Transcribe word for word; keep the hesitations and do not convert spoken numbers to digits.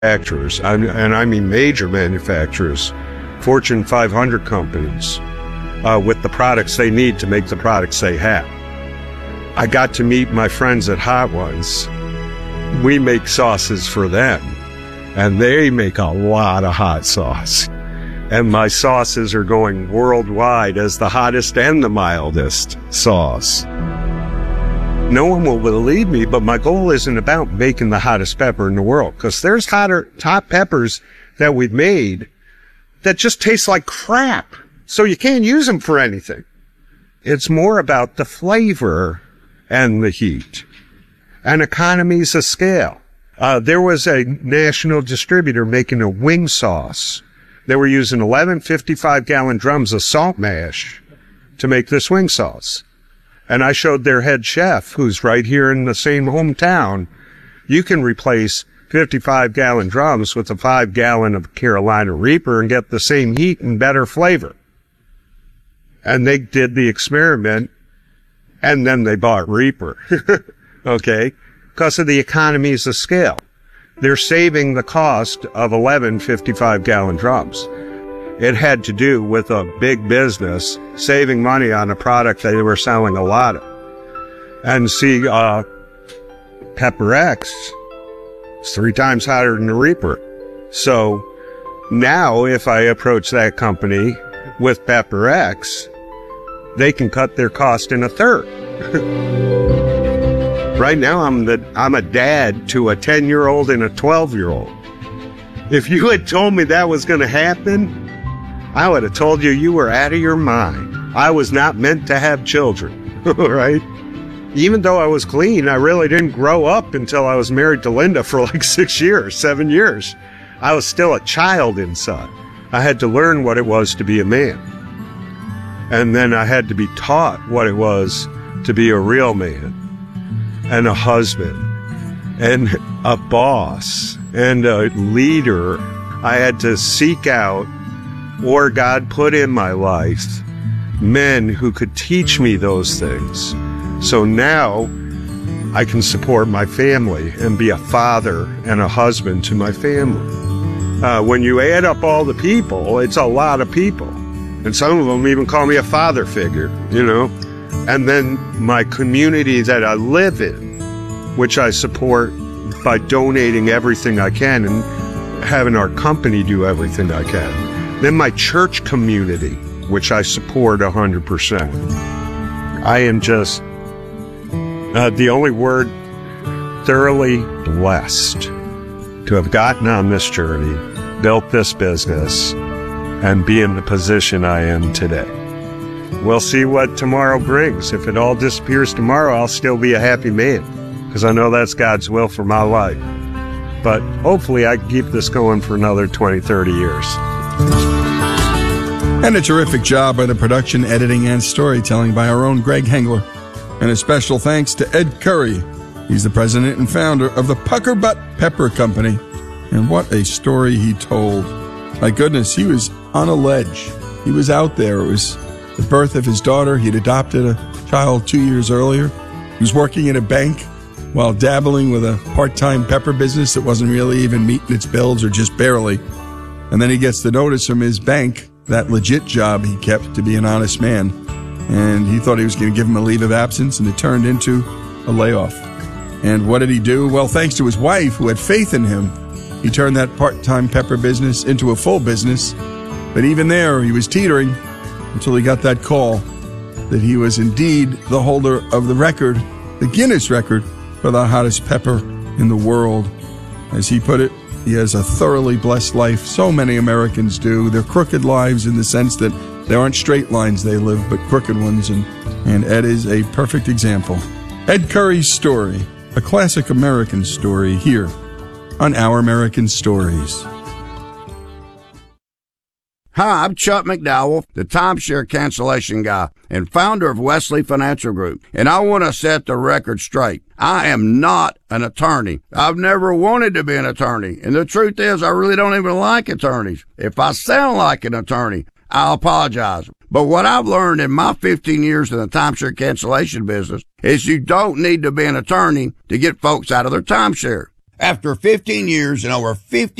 manufacturers, and I mean major manufacturers, Fortune five hundred companies, uh, with the products they need to make the products they have. I got to meet my friends at Hot Ones. We make sauces for them, and they make a lot of hot sauce. And my sauces are going worldwide as the hottest and the mildest sauce. No one will believe me, but my goal isn't about making the hottest pepper in the world, because there's hotter, hot peppers that we've made that just taste like crap, so you can't use them for anything. It's more about the flavor and the heat and economies of scale. Uh, there was a national distributor making a wing sauce. They were using eleven fifty-five gallon drums of salt mash to make this wing sauce. And I showed their head chef, who's right here in the same hometown, you can replace fifty-five gallon drums with a five gallon of Carolina Reaper and get the same heat and better flavor. And they did the experiment, and then they bought Reaper, okay, because of the economies of scale. They're saving the cost of eleven fifty-five gallon drums. It had to do with a big business saving money on a product that they were selling a lot of. And see, uh, Pepper X is three times hotter than the Reaper. So now if I approach that company with Pepper X, they can cut their cost in a third. Right now I'm the, I'm a dad to a ten year old and a twelve year old. If you had told me that was going to happen, I would have told you you were out of your mind. I was not meant to have children, right? Even though I was clean, I really didn't grow up until I was married to Linda for like six years, seven years. I was still a child inside. I had to learn what it was to be a man. And then I had to be taught what it was to be a real man and a husband and a boss and a leader. I had to seek out, or God put in my life, men who could teach me those things. So now I can support my family and be a father and a husband to my family. Uh, when you add up all the people, it's a lot of people. And some of them even call me a father figure, you know. And then my community that I live in, which I support by donating everything I can and having our company do everything I can. Then my church community, which I support one hundred percent. I am just uh, the only word, thoroughly blessed to have gotten on this journey, built this business, and be in the position I am today. We'll see what tomorrow brings. If it all disappears tomorrow, I'll still be a happy man, because I know that's God's will for my life. But hopefully I can keep this going for another twenty, thirty years. And a terrific job by the production, editing, and storytelling by our own Greg Hengler. And a special thanks to Ed Curry. He's the president and founder of the Pucker Butt Pepper Company. And what a story he told. My goodness, he was on a ledge. He was out there. It was the birth of his daughter. He'd adopted a child two years earlier. He was working in a bank while dabbling with a part-time pepper business that wasn't really even meeting its bills, or just barely. And then he gets the notice from his bank, that legit job he kept to be an honest man. And he thought he was going to give him a leave of absence, and it turned into a layoff. And what did he do? Well, thanks to his wife, who had faith in him, he turned that part-time pepper business into a full business. But even there, he was teetering until he got that call that he was indeed the holder of the record, the Guinness record, for the hottest pepper in the world. As he put it, he has a thoroughly blessed life. So many Americans do. They're crooked lives in the sense that there aren't straight lines they live, but crooked ones, and, and Ed is a perfect example. Ed Curry's story, a classic American story, here on Our American Stories. Hi, I'm Chuck McDowell, the timeshare cancellation guy and founder of Wesley Financial Group, and I want to set the record straight. I am not an attorney. I've never wanted to be an attorney, and the truth is I really don't even like attorneys. If I sound like an attorney, I'll apologize. But what I've learned in my fifteen years in the timeshare cancellation business is you don't need to be an attorney to get folks out of their timeshare. After fifteen years and over fifty